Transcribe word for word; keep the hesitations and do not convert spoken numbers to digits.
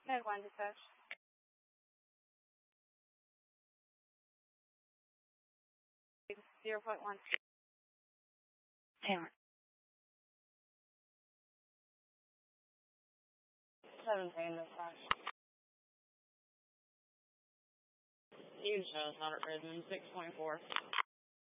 Tag one dispatch. Zero point one. Taylor. Seventeen dispatch. Huge shows, Robert Bridgman, six point four.